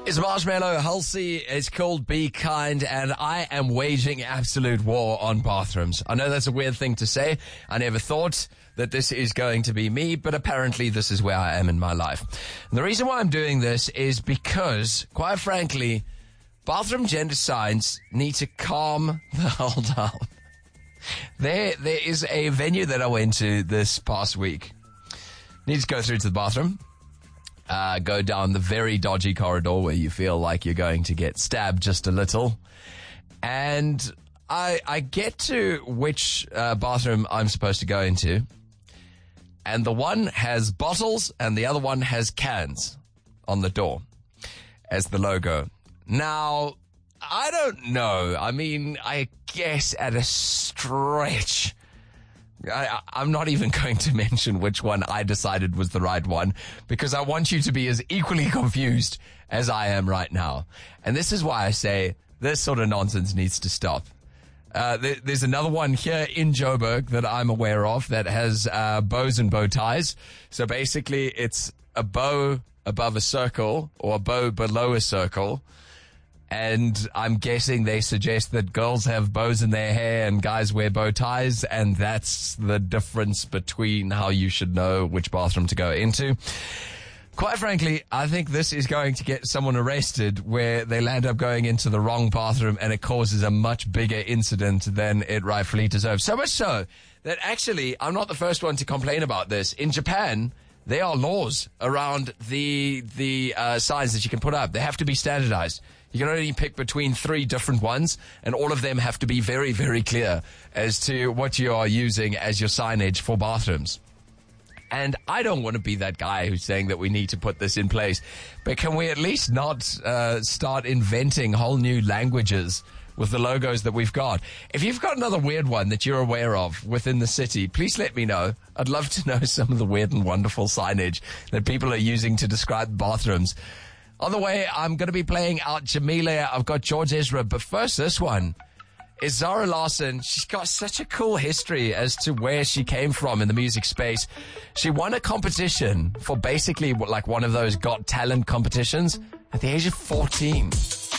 It's Marshmallow, Halsey, it's called Be Kind, and I am waging absolute war on bathrooms. I know that's a weird thing to say. I never thought that this is going to be me, but apparently this is where I am in my life. And the reason why I'm doing this is because, quite frankly, bathroom gender signs need to calm the hell down. There is a venue that I went to this past week. Need to go through to the bathroom. Go down the very dodgy corridor where you feel like you're going to get stabbed just a little. And I get to which bathroom I'm supposed to go into. And the one has bottles and the other one has cans on the door as the logo. Now, I don't know. I mean, I guess at a stretch, I'm not even going to mention which one I decided was the right one because I want you to be as equally confused as I am right now. And this is why I say this sort of nonsense needs to stop. There's another one here in Joburg that I'm aware of that has bows and bow ties. So basically it's a bow above a circle or a bow below a circle. And I'm guessing they suggest that girls have bows in their hair and guys wear bow ties, and that's the difference between how you should know which bathroom to go into. Quite frankly, I think this is going to get someone arrested where they'll end up going into the wrong bathroom and it causes a much bigger incident than it rightfully deserves. So much so that actually, I'm not the first one to complain about this. In Japan, there are laws around the signs that you can put up. They have to be standardized. You can only pick between 3 different ones, and all of them have to be very, very clear as to what you are using as your signage for bathrooms. And I don't want to be that guy who's saying that we need to put this in place, but can we at least not start inventing whole new languages with the logos that we've got? If you've got another weird one that you're aware of within the city, please let me know. I'd love to know some of the weird and wonderful signage that people are using to describe bathrooms. On the way, I'm going to be playing out Jamila. I've got George Ezra. But first, this one is Zara Larsson. She's got such a cool history as to where she came from in the music space. She won a competition for basically like one of those Got Talent competitions at the age of 14.